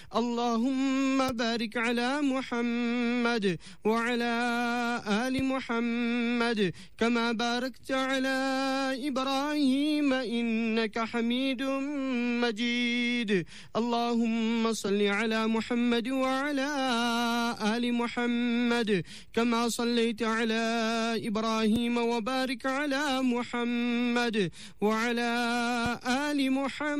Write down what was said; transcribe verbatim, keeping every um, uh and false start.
اللهم بارك على محمد وعلى آل محمد كما باركت على إبراهيم إنك حميد مجيد. اللهم صل على محمد وعلى آل محمد كما صليت على إبراهيم وبارك على محمد وعلى آل محمد